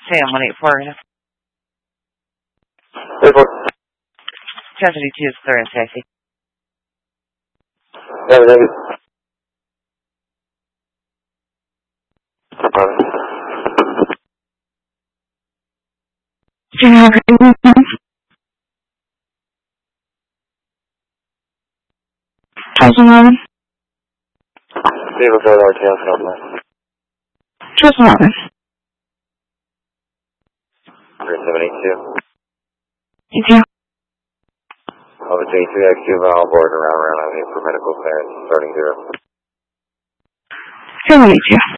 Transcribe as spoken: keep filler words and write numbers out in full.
Sam one eight four. ten fifty-two is clear and taxi. Seven eight. Thousand eleven. Vehicle code R T L Southwest. Thousand eleven. seven eight two. Thank you. Over twenty-two X two valve board around around Avenue for medical clearance starting zero. seven eight two.